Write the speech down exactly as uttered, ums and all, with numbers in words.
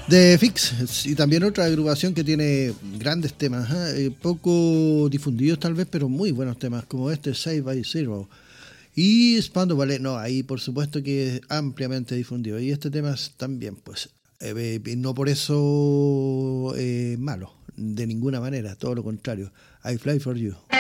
The Fix, y también otra agrupación que tiene grandes temas, ¿eh? poco difundidos tal vez, pero muy buenos temas, como este Save by Zero. Y Spandau Ballet, no, ahí por supuesto que es ampliamente difundido. Y este tema es también, pues, eh, no por eso eh, malo, de ninguna manera, todo lo contrario. I Fly For You.